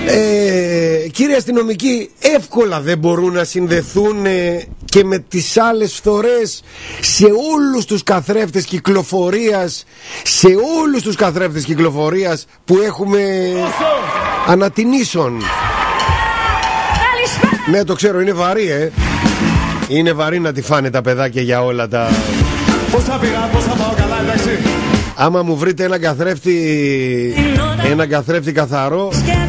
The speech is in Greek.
Κύριοι αστυνομικοί, εύκολα δεν μπορούν να συνδεθούν και με τις άλλες φθορές σε όλους τους καθρέφτες κυκλοφορίας, σε όλους τους καθρέφτες κυκλοφορίας που έχουμε ανά την Ίσον. Ναι, το ξέρω, είναι βαρύ, είναι βαρύ να τη φάνε τα παιδάκια για όλα τα... Πώς θα πειρά, πώς θα πάω καλά, εντάξει. Άμα μου βρείτε ένα καθρέφτη καθαρό,